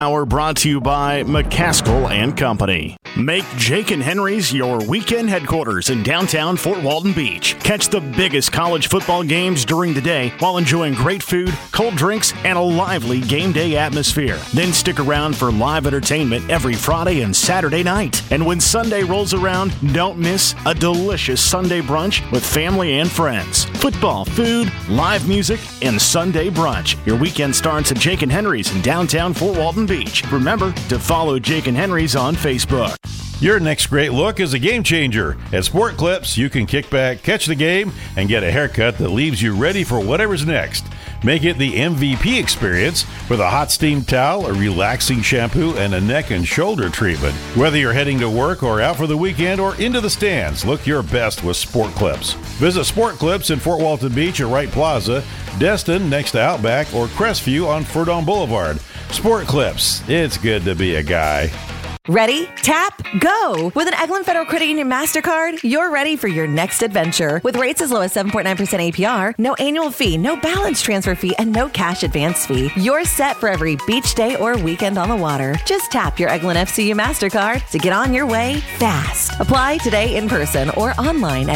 Hour brought to you by McCaskill and Company. Make Jake and Henry's your weekend headquarters in downtown Fort Walton Beach. Catch the biggest college football games during the day while enjoying great food, cold drinks, and a lively game day atmosphere. Then stick around for live entertainment every Friday and Saturday night. And when Sunday rolls around, don't miss a delicious Sunday brunch with family and friends. Football, food, live music, and Sunday brunch. Your weekend starts at Jake and Henry's in downtown Fort Walton Beach. Remember to follow Jake and Henry's on Facebook. Your next great look is a game changer. At Sport Clips, you can kick back, catch the game, and get a haircut that leaves you ready for whatever's next. Make it the MVP experience with a hot steam towel, a relaxing shampoo, and a neck and shoulder treatment. Whether you're heading to work or out for the weekend or into the stands, look your best with Sport Clips. Visit Sport Clips in Fort Walton Beach at Wright Plaza, Destin next to Outback, or Crestview on Furdon Boulevard. Sport Clips, it's good to be a guy. Ready, tap, go! With an Eglin Federal Credit Union MasterCard, you're ready for your next adventure. With rates as low as 7.9% APR, no annual fee, no balance transfer fee, and no cash advance fee. You're set for every beach day or weekend on the water. Just tap your Eglin FCU MasterCard to get on your way fast. Apply today in person or online at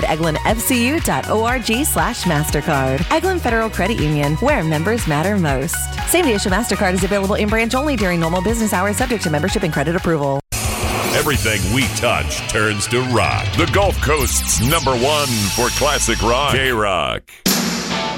eglinfcu.org/MasterCard. Eglin Federal Credit Union, where members matter most. Same-day issue MasterCard is available in branch only during normal business hours, subject to membership and credit approval. Everything we touch turns to rock. The Gulf Coast's #1 for classic rock. K-Rock.